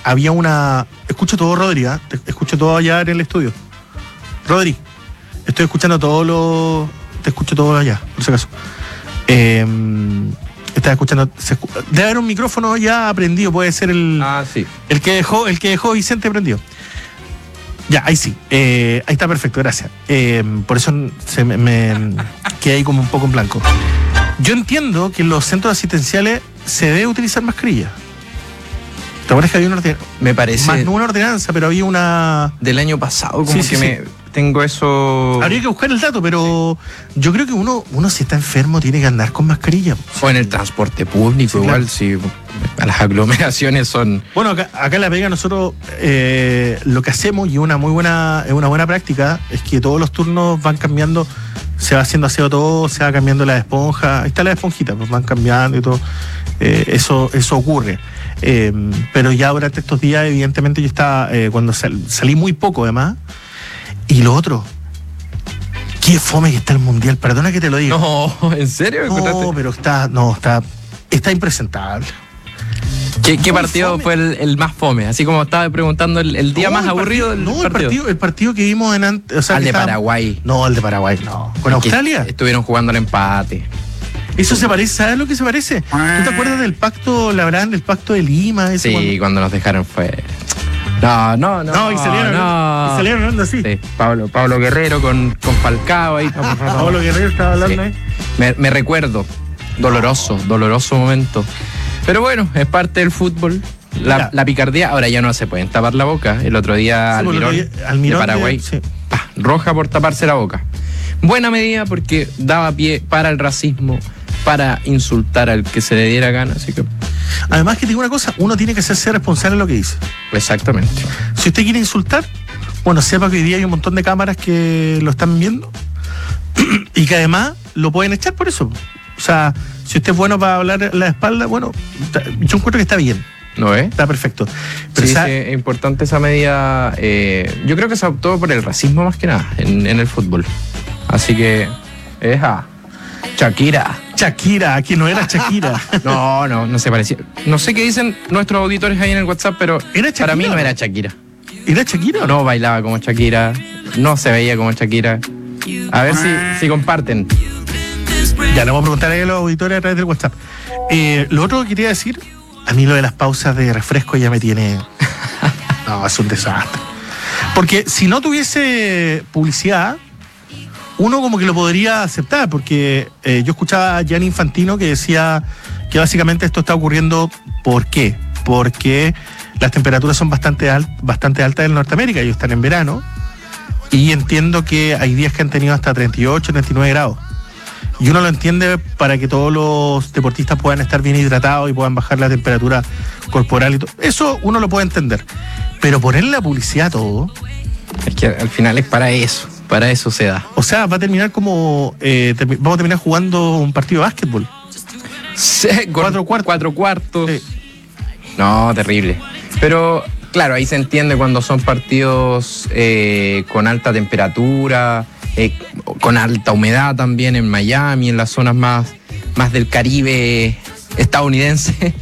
había una... Escucho todo, Rodri, ¿eh? Escucho todo allá en el estudio. Rodri, estoy escuchando todo lo... Te escucho todo allá, por si acaso. Estás escuchando... Debe haber un micrófono ya prendido, puede ser el... Sí. El que dejó Vicente prendido. Ya, ahí sí. Ahí está perfecto, gracias. Por eso me quedé ahí como un poco en blanco. Yo entiendo que en los centros asistenciales se debe utilizar mascarilla. ¿Te acuerdas que había una ordenanza? Me parece... Más no una ordenanza, pero había una... Del año pasado, como Sí, que sí. tengo eso... Habría que buscar el dato, pero yo creo que uno si está enfermo tiene que andar con mascarilla. O en el transporte público, Sí, igual, claro. si las aglomeraciones son... Bueno, acá en La Vega nosotros lo que hacemos, y es una buena práctica, es que todos los turnos van cambiando, se va haciendo aseo todo, se va cambiando la esponja, ahí está la esponjita, pues van cambiando y todo. Eso ocurre. Pero ya durante estos días, evidentemente, yo estaba, cuando salí muy poco además, y lo otro, qué fome que está el Mundial, perdona que te lo diga. No, ¿en serio? No, pero está impresentable. ¿Qué partido fome. fue el más fome? Así como estaba preguntando, el día más aburrido del partido. El partido que vimos en antes. O sea, Al que de estaba- Paraguay. No, el de Paraguay, no. ¿Con Australia? Estuvieron jugando al empate. Eso se parece, ¿sabes lo que se parece? ¿Tú te acuerdas del pacto, del pacto de Lima? Ese Sí, cuando nos dejaron fue... No. No, y salieron hablando así. Sí, Pablo Guerrero con Falcao ahí. Pablo Guerrero estaba hablando Sí. ahí. Me recuerdo. Doloroso momento. Pero bueno, es parte del fútbol. La picardía, ahora ya no se pueden tapar la boca. El otro día Sí, Almirón de Paraguay, sí. roja por taparse la boca. Buena medida porque daba pie para el racismo, para insultar al que se le diera gana, así que... Además, que te digo una cosa, uno tiene que ser responsable de lo que dice. Exactamente. Si usted quiere insultar, bueno, sepa que hoy día hay un montón de cámaras que lo están viendo y que además lo pueden echar por eso. O sea, si usted es bueno para hablar en la espalda, bueno, yo encuentro que está bien, ¿No es? está perfecto. Pero Sí, es importante esa medida. Yo creo que se optó por el racismo más que nada en el fútbol. Así que es a Shakira, que no era Shakira. No se parecía. No sé qué dicen nuestros auditores ahí en el WhatsApp, pero ¿Era Shakira para mí o no no? era Shakira. ¿Era Shakira o No bailaba como Shakira, no se veía como Shakira. A ver si comparten. Ya le vamos a preguntar a los auditores a través del WhatsApp. Lo otro que quería decir, a mí lo de las pausas de refresco ya me tiene... No, es un desastre. Porque si no tuviese publicidad, uno como que lo podría aceptar, porque yo escuchaba a Gianni Infantino que decía que básicamente esto está ocurriendo, ¿por qué? Porque las temperaturas son bastante altas en Norteamérica, ellos están en verano, y entiendo que hay días que han tenido hasta 38, 39 grados. Y uno lo entiende para que todos los deportistas puedan estar bien hidratados y puedan bajar la temperatura corporal y todo. Eso uno lo puede entender. Pero ponerle la publicidad a todo, Es que al final es para eso se da. o sea, va a terminar como... vamos a terminar jugando un partido de básquetbol. Cuatro cuartos. Sí. No, terrible. Pero claro, ahí se entiende cuando son partidos con alta temperatura, con alta humedad también en Miami, en las zonas más del Caribe estadounidense.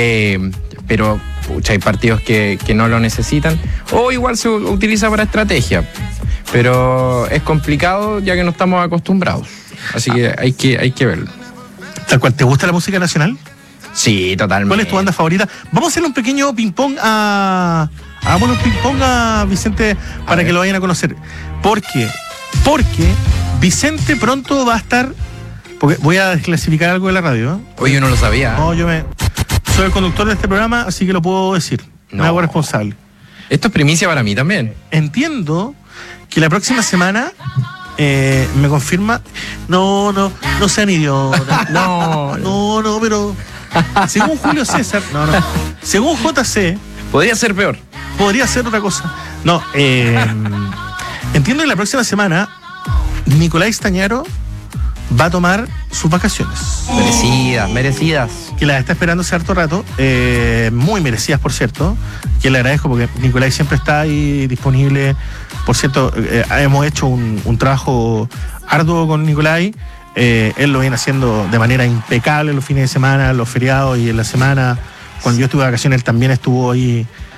Pero pucha, hay partidos que no lo necesitan. O igual se utiliza para estrategia. Pero es complicado ya que no estamos acostumbrados. Así que hay que verlo. Tal cual. ¿Te gusta la música nacional? Sí, totalmente. ¿Cuál es tu banda favorita? Vamos a hacerle un pequeño ping-pong hagámosle un ping-pong a Vicente para que lo vayan a conocer. ¿Por qué? Porque Vicente pronto va a estar... Porque voy a desclasificar algo de la radio, ¿eh? Oye, yo no lo sabía. No, soy el conductor de este programa, así que lo puedo decir. Me hago responsable. Esto es primicia para mí también. Entiendo que la próxima semana me confirma... No sean idiotas. No, pero... Según Julio César... No. Según JC... Podría ser peor. Podría ser otra cosa. No, entiendo que la próxima semana Nicolás Stañaro va a tomar sus vacaciones. Merecidas. Que las está esperando hace harto rato. Muy merecidas, por cierto. Que le agradezco porque Nicolás siempre está ahí disponible. Por cierto, hemos hecho un trabajo arduo con Nicolás. Él lo viene haciendo de manera impecable los fines de semana, los feriados y en la semana. Cuando yo estuve de vacaciones, él también estuvo ahí